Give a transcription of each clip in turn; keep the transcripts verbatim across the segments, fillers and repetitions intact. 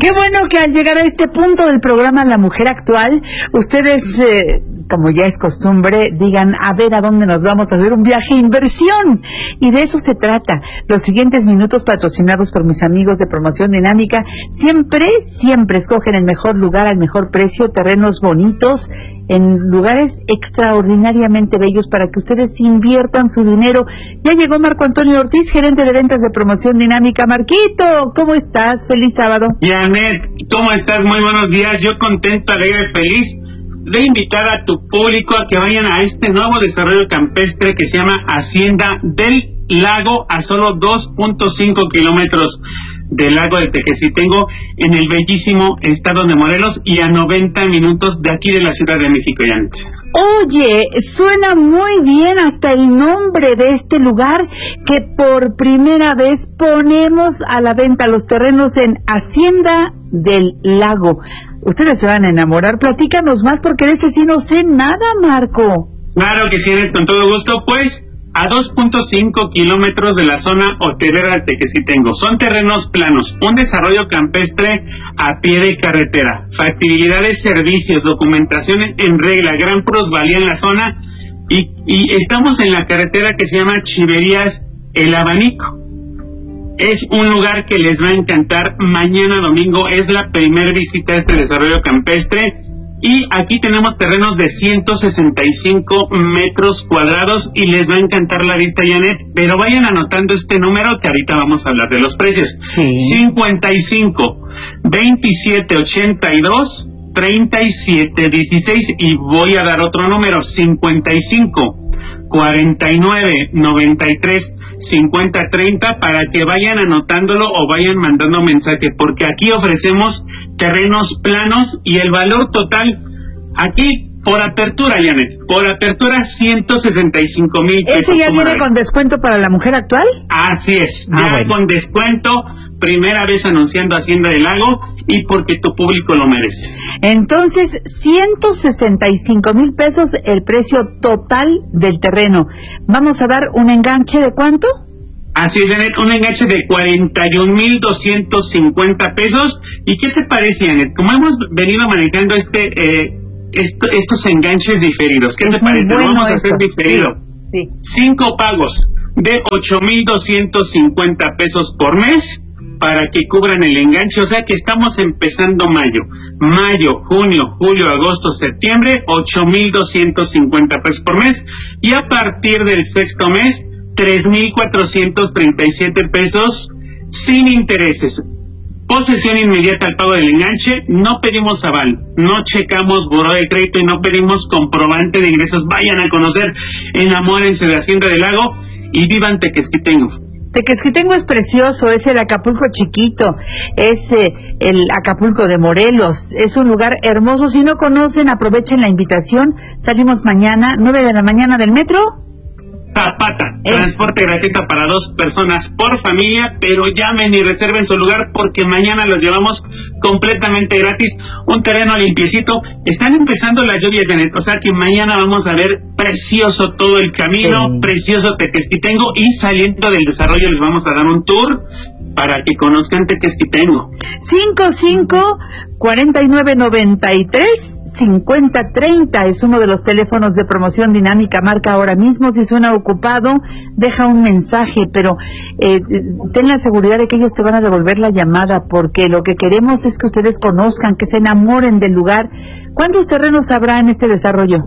Qué bueno que al llegar a este punto del programa La Mujer Actual, ustedes, eh, como ya es costumbre, digan, a ver a dónde nos vamos a hacer un viaje de inversión. Y de eso se trata. Los siguientes minutos, patrocinados por mis amigos de Promoción Dinámica, siempre, siempre escogen el mejor lugar al mejor precio, terrenos bonitos, en lugares extraordinariamente bellos para que ustedes inviertan su dinero. Ya llegó Marco Antonio Ortiz, gerente de ventas de Promoción Dinámica. Marquito, ¿cómo estás? Feliz sábado. Janet, ¿cómo estás? Muy buenos días. Yo contento, alegre, feliz de invitar a tu público a que vayan a este nuevo desarrollo campestre que se llama Hacienda del Lago, a solo dos punto cinco kilómetros del lago de Tequesquitengo, en el bellísimo estado de Morelos, y a noventa minutos de aquí de la Ciudad de México, Janet. Oye, suena muy bien hasta el nombre de este lugar, que por primera vez ponemos a la venta los terrenos en Hacienda del Lago. Ustedes se van a enamorar. Platícanos más, porque de este sí no sé nada, Marco. Claro que sí, Janet, con todo gusto. Pues a dos punto cinco kilómetros de la zona hotelera de Tequesquitengo. Son terrenos planos, un desarrollo campestre a pie de carretera, factibilidades, servicios, documentación en regla, gran plusvalía en la zona, y, y estamos en la carretera que se llama Chiverías El Abanico. Es un lugar que les va a encantar. Mañana domingo es la primer visita a este desarrollo campestre. Y aquí tenemos terrenos de ciento sesenta y cinco metros cuadrados y les va a encantar la vista, Janet. Pero vayan anotando este número que ahorita vamos a hablar de los precios. Sí. cincuenta y cinco, veintisiete, ochenta y dos, treinta y siete, dieciséis. Y voy a dar otro número, cincuenta y cinco, cuarenta y nueve, noventa y tres, cincuenta, treinta, para que vayan anotándolo o vayan mandando mensaje, porque aquí ofrecemos terrenos planos y el valor total aquí por apertura, Janet, por apertura ciento sesenta y cinco mil pesos. ¿Ese ya viene con descuento para La Mujer Actual? Así es, Ah, ya bueno. con descuento, primera vez anunciando Hacienda del Lago, y porque tu público lo merece. Entonces, ciento sesenta y cinco mil pesos el precio total del terreno. Vamos a dar un enganche ¿de cuánto? Así es, Janet, un enganche de cuarenta y un mil doscientos cincuenta pesos. ¿Y qué te parece, Janet? Como hemos venido manejando este eh, esto, estos enganches diferidos, ¿qué Es te muy parece? bueno Vamos a eso. hacer diferido. Sí, sí. Cinco pagos de ocho mil doscientos cincuenta pesos por mes para que cubran el enganche. O sea que estamos empezando mayo. Mayo, junio, julio, agosto, septiembre, ocho mil doscientos cincuenta pesos por mes. Y a partir del sexto mes, tres mil cuatrocientos treinta y siete pesos sin intereses. Posesión inmediata al pago del enganche. No pedimos aval, no checamos buró de crédito y no pedimos comprobante de ingresos. Vayan a conocer, enamórense de Hacienda del Lago y vivan Tequesquitengo. Tequesquitengo es precioso, es el Acapulco chiquito, es eh, el Acapulco de Morelos, es un lugar hermoso. Si no conocen, aprovechen la invitación. Salimos mañana, nueve de la mañana del metro. Zapata, Es. transporte gratuito para dos personas por familia, pero llamen y reserven su lugar porque mañana los llevamos completamente gratis. Un terreno limpiecito. Están empezando las lluvias, Janet, o sea que mañana vamos a ver precioso todo el camino, Sí. precioso Tequesquitengo, y saliendo del desarrollo les vamos a dar un tour para que conozcan Tequesquitengo. cinco cinco, cuarenta y nueve, noventa y tres, cincuenta, treinta es uno de los teléfonos de Promoción Dinámica. Marca ahora mismo. Si suena ocupado, deja un mensaje, pero eh, ten la seguridad de que ellos te van a devolver la llamada, porque lo que queremos es que ustedes conozcan, que se enamoren del lugar. ¿Cuántos terrenos habrá en este desarrollo?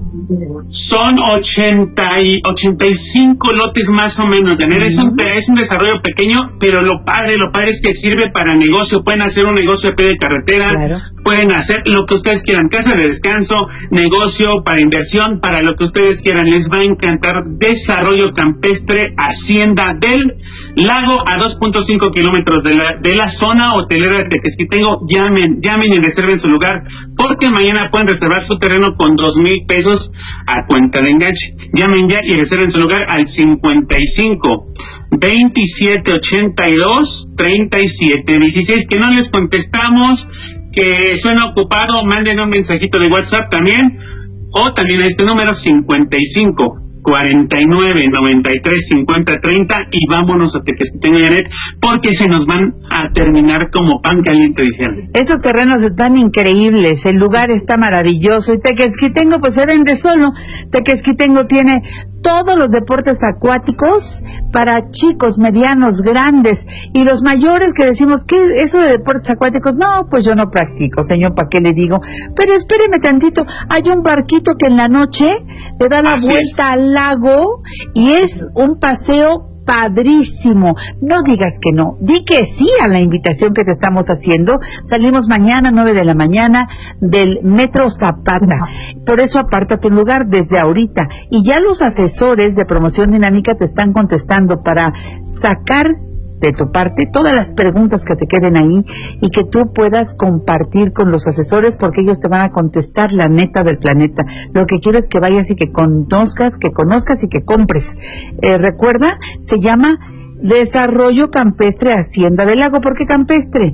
Son ochenta y ochenta y cinco lotes más o menos, Janet. Es un, es un desarrollo pequeño, pero lo padre, lo padre es que sirve para negocio. Pueden hacer un negocio a pie de carretera, Claro. pueden hacer lo que ustedes quieran, casa de descanso, negocio, para inversión, para lo que ustedes quieran. Les va a encantar. Desarrollo campestre Hacienda del Lago, a dos punto cinco kilómetros de la, de la zona hotelera de Tequesquitengo. Llamen, llamen y reserven su lugar, porque mañana pueden reservar su terreno con dos mil pesos a cuenta de enganche. Llamen ya y reserven su lugar al cincuenta y cinco, veintisiete, ochenta y dos, treinta y siete, dieciséis. Que no les contestamos, que suena ocupado, manden un mensajito de WhatsApp también, o también a este número cincuenta y cinco, cuarenta y nueve, noventa y tres, cincuenta, treinta y vámonos a Tequesquitengo, Janet, porque se nos van a terminar como pan caliente, dijeron. Estos terrenos están increíbles, el lugar está maravilloso y Tequesquitengo pues se vende solo. Tequesquitengo tiene todos los deportes acuáticos para chicos, medianos, grandes y los mayores que decimos, ¿qué eso de deportes acuáticos? No, pues yo no practico, señor, ¿para qué le digo? Pero espéreme tantito, hay un barquito que en la noche le da la Así vuelta es. al lago y es un paseo padrísimo. No digas que no, di que sí a la invitación que te estamos haciendo. Salimos mañana nueve de la mañana del Metro Zapata. Por eso aparta tu lugar desde ahorita. Y ya los asesores de promoción dinámica te están contestando para sacar de tu parte todas las preguntas que te queden ahí y que tú puedas compartir con los asesores porque ellos te van a contestar la neta del planeta. Lo que quiero es que vayas y que conozcas, que conozcas y que compres. Eh, recuerda, se llama Desarrollo Campestre Hacienda del Lago. ¿Por qué campestre?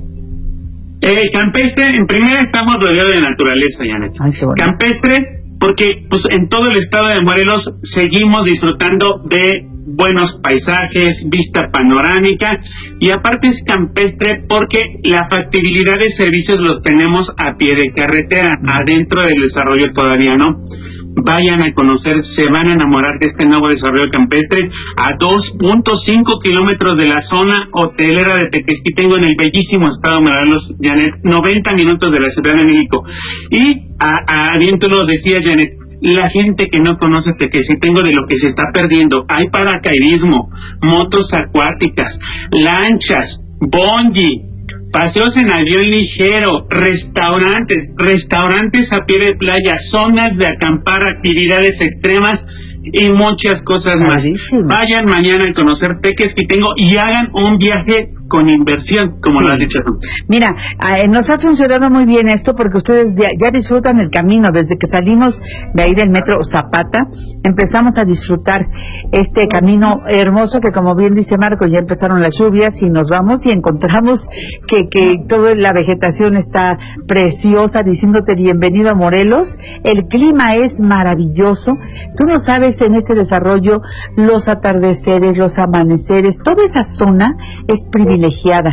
Eh, campestre, en primera estamos rodeados de naturaleza, Janet. Ay, qué bonito. Campestre, porque pues en todo el estado de Morelos seguimos disfrutando de buenos paisajes, vista panorámica, y aparte es campestre porque la factibilidad de servicios los tenemos a pie de carretera, adentro del desarrollo todavía no. Vayan a conocer, se van a enamorar de este nuevo desarrollo campestre a dos punto cinco kilómetros de la zona hotelera de Tequesquitengo en el bellísimo estado de Morelos, Janet, noventa minutos de la Ciudad de México. Y a, a bien tú lo decías, Janet, la gente que no conoce Tequesquitengo de lo que se está perdiendo. Hay paracaidismo, motos acuáticas, lanchas, bungee, paseos en avión ligero, restaurantes, restaurantes a pie de playa, zonas de acampar, actividades extremas y muchas cosas más. Padrísimo. Vayan mañana a conocer Tequesquitengo y hagan un viaje con inversión, como Sí. lo has dicho tú. Mira, eh, nos ha funcionado muy bien esto porque ustedes ya, ya disfrutan el camino. Desde que salimos de ahí del Metro Zapata, empezamos a disfrutar este camino hermoso que, como bien dice Marco, ya empezaron las lluvias y nos vamos y encontramos que, que toda la vegetación está preciosa, diciéndote bienvenido a Morelos. El clima es maravilloso. Tú no sabes, en este desarrollo, los atardeceres, los amaneceres, toda esa zona es privilegiada.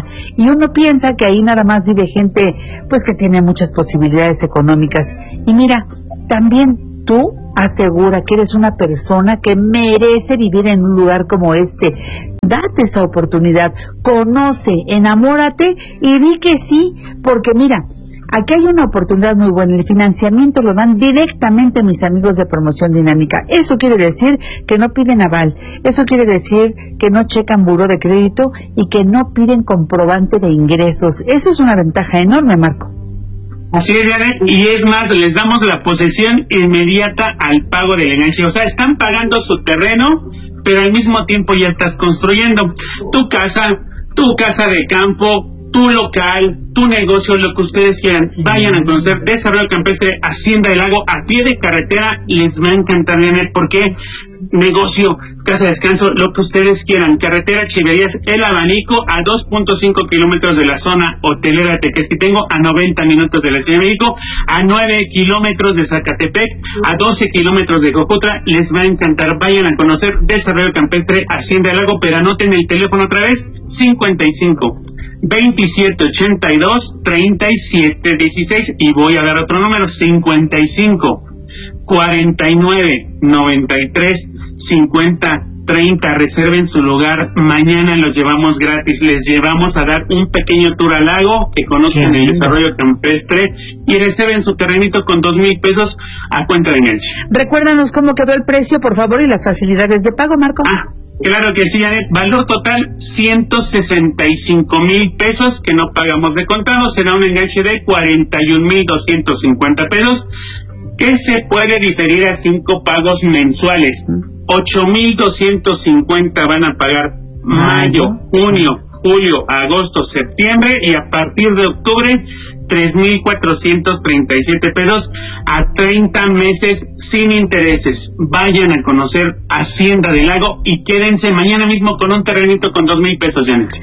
Y uno piensa que ahí nada más vive gente pues que tiene muchas posibilidades económicas. Y mira, también tú asegura que eres una persona que merece vivir en un lugar como este. Date esa oportunidad, conoce, enamórate y di que sí, porque mira, aquí hay una oportunidad muy buena. El financiamiento lo dan directamente mis amigos de Promoción Dinámica. Eso quiere decir que no piden aval. Eso quiere decir que no checan buró de crédito y que no piden comprobante de ingresos. Eso es una ventaja enorme, Marco. Así es, Janet, y es más, les damos la posesión inmediata al pago del enganche. O sea, están pagando su terreno, pero al mismo tiempo ya estás construyendo tu casa, tu casa de campo, tu local, tu negocio, lo que ustedes quieran. Sí. Vayan a conocer Desarrollo Campestre Hacienda del Lago a pie de carretera. Les va a encantar, Janet, porque negocio, casa de descanso, lo que ustedes quieran. Carretera Chiverías, El Abanico, a dos punto cinco kilómetros de la zona hotelera de Tequesquitengo, a noventa minutos de la Ciudad de México, a nueve kilómetros de Zacatepec, a doce kilómetros de Jojutla. Les va a encantar. Vayan a conocer Desarrollo Campestre Hacienda del Lago, pero anoten el teléfono otra vez, cincuenta y cinco, veintisiete ochenta y dos, treinta y siete dieciséis, y voy a dar otro número, cincuenta y cinco, cuarenta y nueve, noventa y tres, cincuenta, treinta. Reserven su lugar, mañana los llevamos gratis. Les llevamos a dar un pequeño tour al lago, que conozcan el desarrollo campestre, y reserven su terrenito con dos mil pesos a cuenta de enganche. Recuérdanos cómo quedó el precio, por favor, y las facilidades de pago, Marco. Ah, claro que sí, Janet. Valor total, ciento sesenta y cinco mil pesos, que no pagamos de contado. Será un enganche de cuarenta y un mil doscientos cincuenta pesos, que se puede diferir a cinco pagos mensuales. ocho mil doscientos cincuenta van a pagar mayo, junio, julio, agosto, septiembre, y a partir de octubre, tres mil cuatrocientos treinta y siete pesos a treinta meses sin intereses. Vayan a conocer Hacienda del Lago y quédense mañana mismo con un terrenito con dos mil pesos, Janet.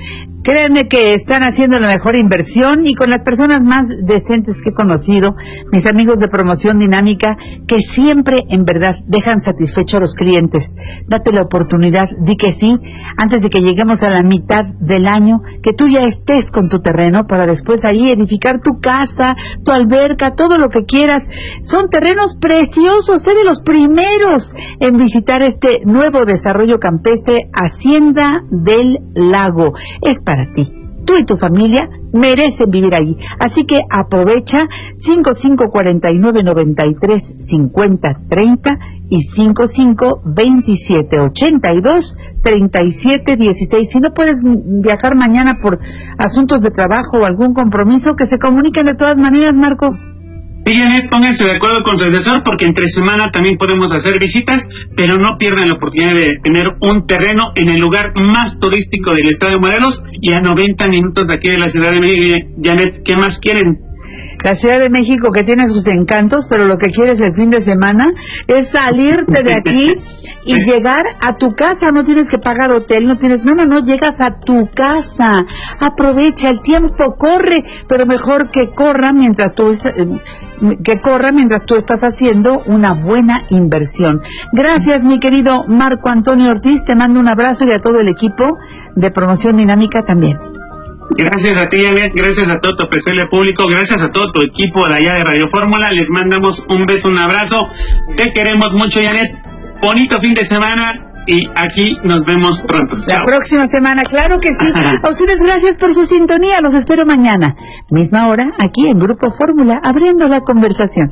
Créanme que están haciendo la mejor inversión y con las personas más decentes que he conocido, mis amigos de Promoción Dinámica, que siempre en verdad dejan satisfecho a los clientes. Date la oportunidad, di que sí, antes de que lleguemos a la mitad del año, que tú ya estés con tu terreno para después ahí edificar tu casa, tu alberca, todo lo que quieras. Son terrenos preciosos, sé de los primeros en visitar este nuevo desarrollo campestre, Hacienda del Lago. Es para ti. Tú y tu familia merecen vivir ahí. Así que aprovecha cinco cinco cuatro nueve nueve tres cinco cero tres cero y cinco cinco veintisiete ochenta y dos treinta y siete dieciséis. Si no puedes viajar mañana por asuntos de trabajo o algún compromiso, que se comuniquen de todas maneras, Marco. Sí, Janet, pónganse de acuerdo con su asesor porque entre semana también podemos hacer visitas, pero no pierdan la oportunidad de tener un terreno en el lugar más turístico del estado de Morelos y a noventa minutos de aquí de la Ciudad de México. Janet, ¿qué más quieren? La Ciudad de México, que tiene sus encantos, pero lo que quieres el fin de semana es salirte de aquí y llegar a tu casa. No tienes que pagar hotel, no tienes, no, no, no, llegas a tu casa. Aprovecha, el tiempo corre, pero mejor que corra mientras tú es, que corra mientras tú estás haciendo una buena inversión. Gracias, mi querido Marco Antonio Ortiz, te mando un abrazo y a todo el equipo de Promoción Dinámica también. Gracias a ti, Janet, gracias a todo tu apreciable público, gracias a todo tu equipo de allá de Radio Fórmula, les mandamos un beso, un abrazo, te queremos mucho, Janet, bonito fin de semana y aquí nos vemos pronto. La Chao. Próxima semana, claro que sí. A ustedes gracias por su sintonía, los espero mañana, misma hora, aquí en Grupo Fórmula, abriendo la conversación.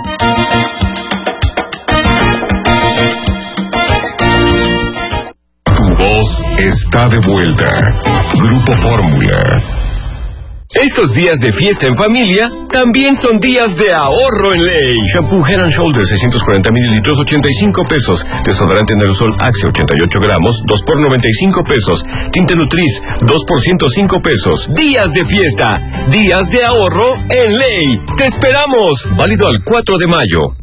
Está de vuelta. Grupo Fórmula. Estos días de fiesta en familia también son días de ahorro en ley. Shampoo Head and Shoulders seiscientos cuarenta mililitros, ochenta y cinco pesos. Desodorante en aerosol Axe ochenta y ocho gramos, dos por noventa y cinco pesos. Tinte Nutriz, dos por ciento cinco pesos. Días de fiesta, días de ahorro en ley. ¡Te esperamos! Válido al cuatro de mayo.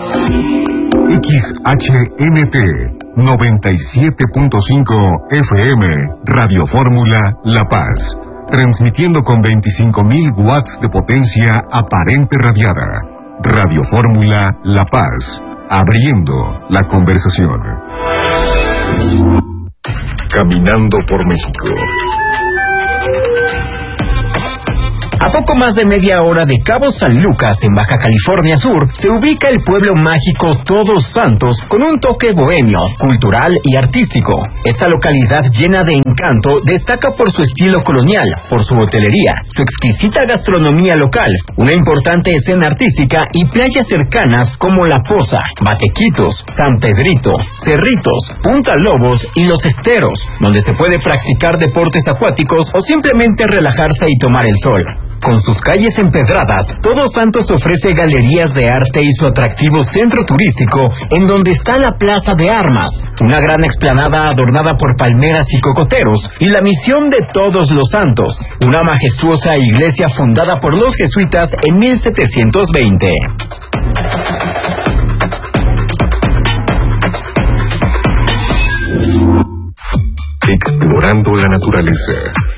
X H N T noventa y siete punto cinco F M, Radio Fórmula La Paz, transmitiendo con veinticinco mil watts de potencia aparente radiada. Radio Fórmula La Paz, abriendo la conversación. Caminando por México. A poco más de media hora de Cabo San Lucas, en Baja California Sur, se ubica el pueblo mágico Todos Santos, con un toque bohemio, cultural y artístico. Esta localidad llena de encanto destaca por su estilo colonial, por su hotelería, su exquisita gastronomía local, una importante escena artística y playas cercanas como La Poza, Batequitos, San Pedrito, Cerritos, Punta Lobos y Los Esteros, donde se puede practicar deportes acuáticos o simplemente relajarse y tomar el sol. Con sus calles empedradas, Todos Santos ofrece galerías de arte y su atractivo centro turístico, en donde está la Plaza de Armas, una gran explanada adornada por palmeras y cocoteros, y la Misión de Todos los Santos, una majestuosa iglesia fundada por los jesuitas en mil setecientos veinte. Explorando la naturaleza.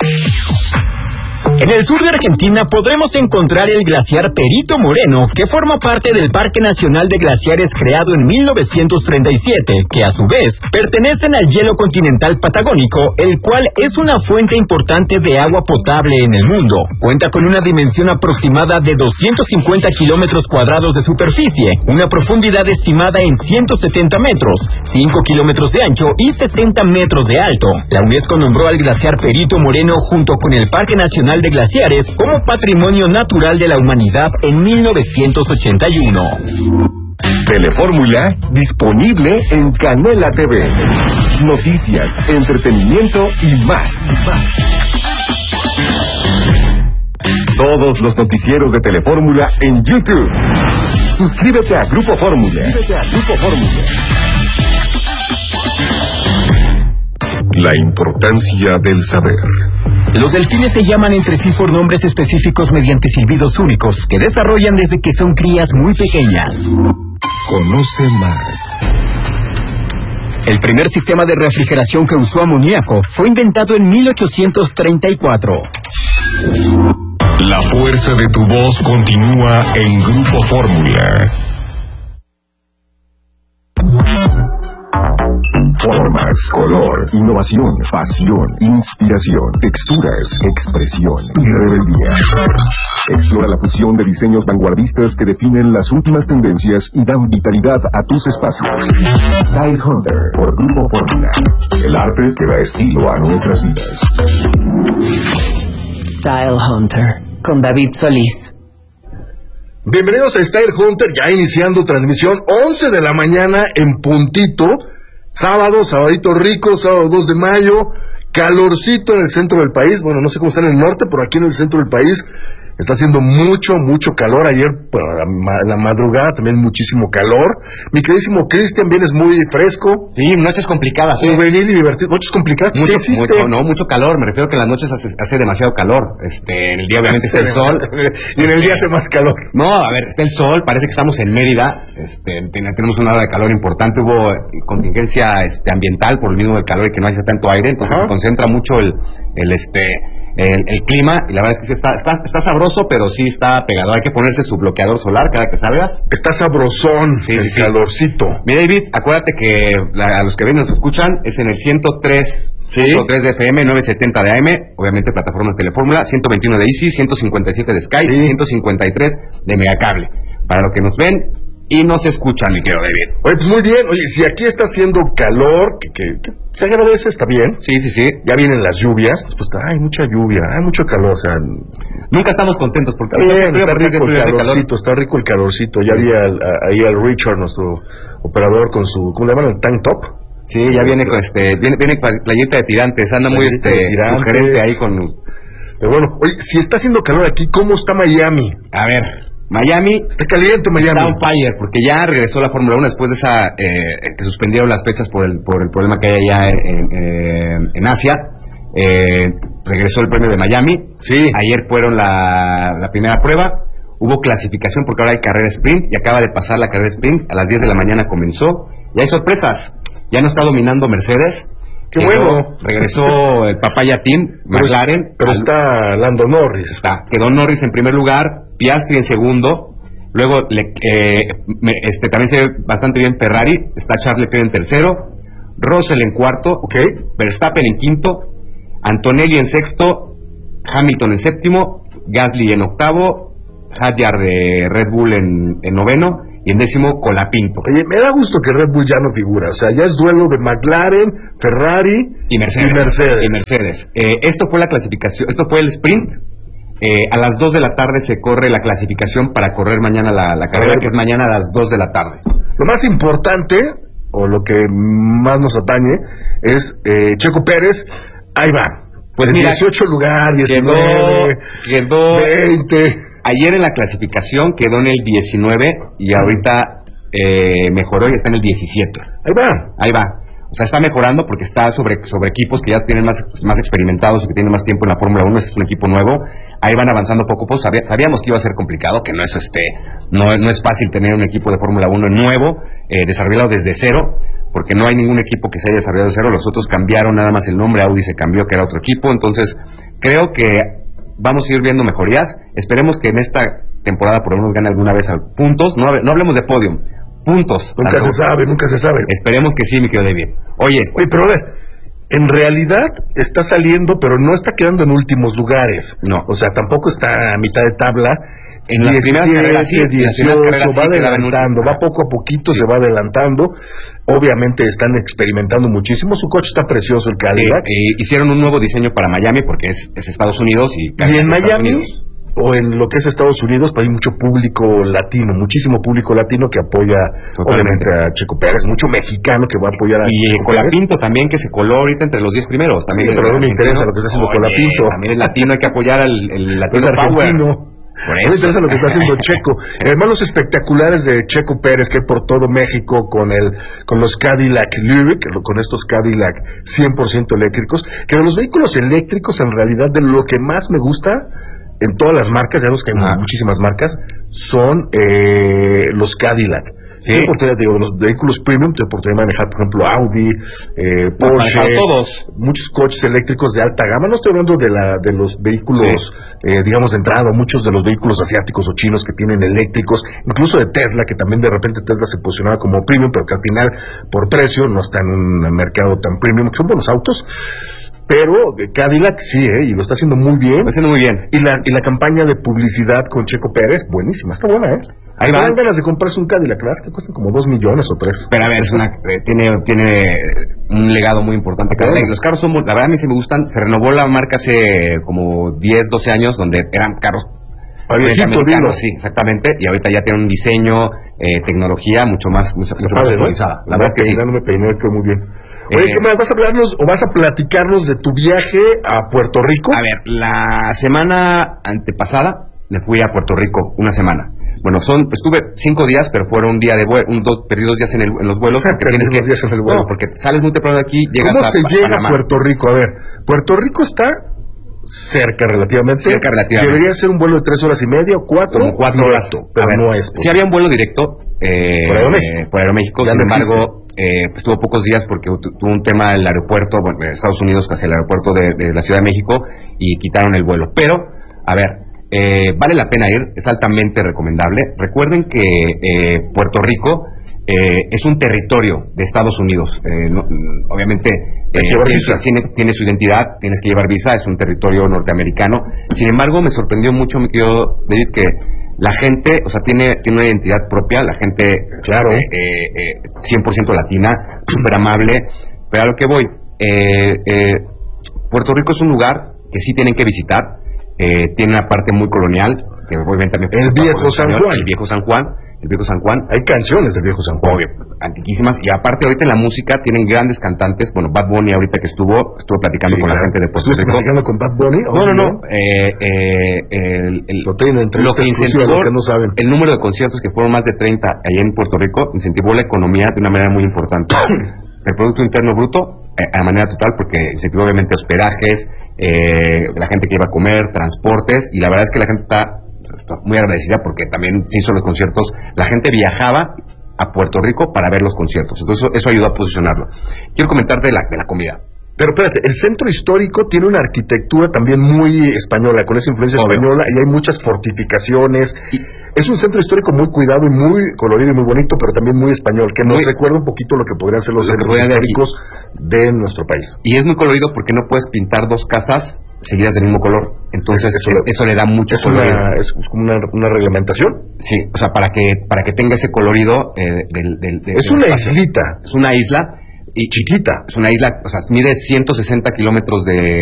En el sur de Argentina podremos encontrar el glaciar Perito Moreno, que forma parte del Parque Nacional de Glaciares creado en mil novecientos treinta y siete, que a su vez pertenecen al hielo continental patagónico, el cual es una fuente importante de agua potable en el mundo. Cuenta con una dimensión aproximada de doscientos cincuenta kilómetros cuadrados de superficie, una profundidad estimada en ciento setenta metros, cinco kilómetros de ancho y sesenta metros de alto. La UNESCO nombró al glaciar Perito Moreno junto con el Parque Nacional de Glaciares como Patrimonio Natural de la Humanidad en mil novecientos ochenta y uno. Telefórmula, disponible en Canela T V. Noticias, entretenimiento y más. Todos los noticieros de Telefórmula en YouTube. Suscríbete a Grupo Fórmula. Suscríbete a Grupo Fórmula. La importancia del saber. Los delfines se llaman entre sí por nombres específicos mediante silbidos únicos que desarrollan desde que son crías muy pequeñas. Conoce más. El primer sistema de refrigeración que usó amoníaco fue inventado en mil ochocientos treinta y cuatro. La fuerza de tu voz continúa en Grupo Fórmula. Formas, color, innovación, pasión, inspiración, texturas, expresión y rebeldía. Explora la fusión de diseños vanguardistas que definen las últimas tendencias y dan vitalidad a tus espacios. Style Hunter por Grupo Fórmula. El arte que da estilo a nuestras vidas. Style Hunter con David Solís. Bienvenidos a Style Hunter, ya iniciando transmisión, once de la mañana en puntito. Sábado, sabadito rico, sábado dos de mayo, calorcito en el centro del país. Bueno, no sé cómo está en el norte, pero aquí en el centro del país está haciendo mucho, mucho calor. Ayer, bueno, la, la madrugada también muchísimo calor. Mi queridísimo Cristian, vienes muy fresco. Sí, noches complicadas. ¿eh? Juvenil y divertido. Noches complicadas. Mucho, ¿Qué hiciste? mucho, no, mucho calor. Me refiero que en las noches hace, hace demasiado calor. Este, en el día obviamente está el sol. Y en el día hace más calor. No, a ver, está el sol. Parece que estamos en Mérida. Este, tenemos una hora de calor importante. Hubo contingencia este, ambiental por el mismo del calor y que no haya tanto aire. Entonces Ajá. se concentra mucho el, el este... El, el clima, y la verdad es que sí está, está, está sabroso, pero sí está pegado. Hay que ponerse su bloqueador solar cada que salgas. Está sabrosón, sí, el sí, calorcito. Sí. Mira, David, acuérdate que la, a los que ven y nos escuchan, es en el ciento tres punto tres de F M, novecientos setenta de A M, obviamente plataformas Telefórmula, ciento veintiuno de Easy, ciento cincuenta y siete de Sky, sí. ciento cincuenta y tres de Megacable. Para los que nos ven y nos escuchan, mi querido David. Oye, pues muy bien. Oye, si aquí está haciendo calor, que, que, que se agradece, está bien. Sí, sí, sí. Ya vienen las lluvias, pues hay mucha lluvia, hay mucho calor, o sea... Nunca estamos contentos porque... Está, bien, está rico el calorcito, está rico el calorcito. Ya vi al, a, ahí al Richard, nuestro operador, con su, ¿cómo le llaman? El tank top. Sí, ya viene con este, viene, viene playeta de tirantes, anda muy este, sugerente ahí con... Pero bueno, oye, si está haciendo calor aquí, ¿cómo está Miami? A ver... Miami está caliente, Miami. Está on fire, porque ya regresó la Fórmula uno después de esa eh, que suspendieron las fechas por el por el problema que hay allá en, en, en Asia. Eh, regresó el premio de Miami. Sí. Ayer fueron la, la primera prueba. Hubo clasificación porque ahora hay carrera sprint y acaba de pasar la carrera sprint. A las diez de la mañana comenzó. Y hay sorpresas. Ya no está dominando Mercedes. ¡Qué bueno! Regresó el Papaya Team, McLaren. Pero al, está Lando Norris. Está. Quedó Norris en primer lugar, Piastri en segundo. Luego le, eh, me, este, también se ve bastante bien Ferrari. Está Charles Leclerc en tercero. Russell en cuarto. Okay. Verstappen en quinto. Antonelli en sexto. Hamilton en séptimo. Gasly en octavo. Hadjar de Red Bull en, en noveno. Y en décimo, Colapinto. Oye, me da gusto que Red Bull ya no figura. O sea, ya es duelo de McLaren, Ferrari y Mercedes. Y Mercedes. Y Mercedes. Eh, esto fue la clasificación, esto fue el sprint. Eh, a las dos de la tarde se corre la clasificación para correr mañana la, la carrera, ver, que es mañana a las dos de la tarde. Lo más importante, o lo que más nos atañe, es eh, Checo Pérez. Ahí va. Pues mira, dieciocho lugar, diecinueve, quedó, quedó veinte... Ayer en la clasificación quedó en el diecinueve y ahorita eh, mejoró y está en el diecisiete. Ahí va. Ahí va. O sea, está mejorando porque está sobre, sobre equipos que ya tienen más, más experimentados y que tienen más tiempo en la Fórmula uno. Este es un equipo nuevo. Ahí van avanzando poco a poco. Sabía, sabíamos que iba a ser complicado, que no es este, no, no es fácil tener un equipo de Fórmula uno nuevo, eh, desarrollado desde cero, porque no hay ningún equipo que se haya desarrollado desde cero. Los otros cambiaron nada más el nombre. Audi se cambió, que era otro equipo. Entonces, creo que vamos a ir viendo mejorías. Esperemos que en esta temporada por lo menos gane alguna vez puntos. No, no hablemos de podium, puntos. Nunca tanto. se sabe, nunca se sabe. Esperemos que sí, mi querido David. Oye, Oye, pero a ver, en realidad está saliendo, pero no está quedando en últimos lugares. No. O sea, tampoco está a mitad de tabla. En las primeras carreras, sí, dieciocho, va adelantando, va poco a poquito, sí. se va adelantando. Obviamente están experimentando muchísimo. Su coche está precioso, el Cadillac. Sí, eh, hicieron un nuevo diseño para Miami porque es, es Estados Unidos. Y, y en Miami, o en lo que es Estados Unidos, pues hay mucho público latino, muchísimo público latino que apoya, Totalmente. obviamente, a Checo Pérez, mucho mexicano que va a apoyar a Y Checo Colapinto Pérez. También, que se coló ahorita entre los diez primeros. También sí, pero no me interesa lo que está haciendo Oye, Colapinto. También es latino, hay que apoyar al el latino es argentino. Por eso. No me interesa lo que está haciendo Checo. Además, los espectaculares de Checo Pérez que hay por todo México con el con los Cadillac Lyric, con estos Cadillac cien por ciento eléctricos, que de los vehículos eléctricos, en realidad, de lo que más me gusta en todas las marcas, ya los que hay ah. muchísimas marcas, son eh, los Cadillac. Sí. Tuve oportunidad, digo, de los vehículos premium, tuve oportunidad de manejar, por ejemplo, Audi, eh, Porsche, todos. muchos coches eléctricos de alta gama. No estoy hablando de la de los vehículos, sí. eh, digamos, de entrada, muchos de los vehículos asiáticos o chinos que tienen eléctricos, incluso de Tesla, que también de repente Tesla se posicionaba como premium, pero que al final, por precio, no está en un mercado tan premium, que son buenos autos. Pero Cadillac sí, ¿eh? Y lo está haciendo muy bien. Está haciendo muy bien. Y la, y la campaña de publicidad con Checo Pérez, buenísima, está buena, ¿eh? Ahí van ganas de comprarse un Cadillac, ¿verdad? Que cuestan como dos millones o tres. Pero a ver, es una, eh, tiene, tiene un legado muy importante. Cadillac. Los carros son, muy, la verdad a mí sí me gustan. Se renovó la marca hace como diez, doce años, donde eran carros viejito, dilo. Sí, exactamente. Y ahorita ya tiene un diseño, eh, tecnología mucho más, mucho, mucho más actualizada. ¿No? La verdad es que sí. No me peiné, quedó muy bien. Oye, Eh, ¿qué más? ¿Vas a hablarnos o vas a platicarnos de tu viaje a Puerto Rico? A ver, la semana antepasada me fui a Puerto Rico, una semana. Bueno, son, estuve cinco días, pero fueron un día de vuelo, un dos, perdí dos días en, el, en los vuelos, porque tienes que, días en el vuelo. No, porque sales muy temprano de aquí, llegas ¿Cómo a se llega Panamá. a Puerto Rico? A ver, Puerto Rico está cerca relativamente. Cerca relativamente. Debería ser un vuelo de tres horas y media o cuatro. Como cuatro directo, horas. pero a ver, no es posible. Sí había un vuelo directo, eh, por Aeroméxico, eh, por Aeroméxico, ya sin no embargo, eh, pues tuvo pocos días porque tu- tuvo un tema en el aeropuerto, bueno, en Estados Unidos, hacia el aeropuerto de, de la Ciudad de México, y quitaron el vuelo. Pero, a ver, eh, vale la pena ir, es altamente recomendable. Recuerden que eh, Puerto Rico eh, es un territorio de Estados Unidos. Eh, no- obviamente, Hay que eh, llevar tiene, visa. tiene, tiene su identidad, tienes que llevar visa, es un territorio norteamericano. Sin embargo, me sorprendió mucho, mi querido David, que la gente, o sea, tiene, tiene una identidad propia, la gente, Claro. eh, eh, eh, cien por ciento latina, súper amable, pero a lo que voy, eh, eh, Puerto Rico es un lugar que sí tienen que visitar, eh, tiene una parte muy colonial, que obviamente también El por viejo San español, Juan. el viejo San Juan, el viejo San Juan, Hay canciones del viejo San Juan. obvio, antiquísimas, y aparte ahorita en la música tienen grandes cantantes, bueno, Bad Bunny ahorita que estuvo, estuvo platicando Sí, con claro. la gente de Puerto ¿Estuviste Rico. platicando con Bad Bunny? No, no, no. Eh, eh, el, el- Lo tienen en entrevista que exclusiva, incentivó lo que no saben. el número de conciertos, que fueron más de treinta allá en Puerto Rico, incentivó la economía de una manera muy importante. El Producto Interno Bruto, eh, a manera total, porque incentivó obviamente hospedajes, eh, la gente que iba a comer, transportes, y la verdad es que la gente está muy agradecida porque también se hizo los conciertos. La gente viajaba a Puerto Rico para ver los conciertos, entonces eso, eso ayudó a posicionarlo. Quiero comentarte de la, de la comida. Pero espérate, el centro histórico tiene una arquitectura también muy española, con esa influencia Obvio. española, y hay muchas fortificaciones. Y es un centro histórico muy cuidado y muy colorido y muy bonito, pero también muy español, que nos Muy- recuerda un poquito lo que podrían ser los Lo que centros podría de aquí. históricos de nuestro país. Y es muy colorido porque no puedes pintar dos casas seguidas del mismo color. Entonces Eso eso, le- eso le da mucho Es colorido. una, es como una, una reglamentación. Sí, o sea, para que para que tenga ese colorido eh, del, del, del- Es del una espacio. islita Es una isla y chiquita. es una isla, o sea, mide ciento sesenta kilómetros de